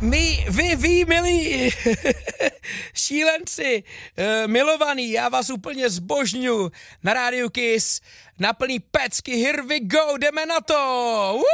Vy, milí šílenci, milovaný, já vás úplně zbožňu na Rádiu Kiss, na plný pecky, here we go, jdeme na to!